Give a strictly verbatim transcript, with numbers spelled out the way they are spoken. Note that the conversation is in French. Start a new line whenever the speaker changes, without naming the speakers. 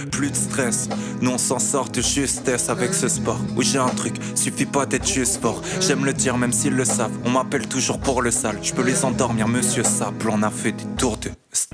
Plus de stress, nous on s'en sort de justesse avec ce sport. Où j'ai un truc, suffit pas d'être juste fort. J'aime le dire même s'ils le savent, on m'appelle toujours pour le sale. Je peux les endormir, monsieur Sable, on a fait des tours de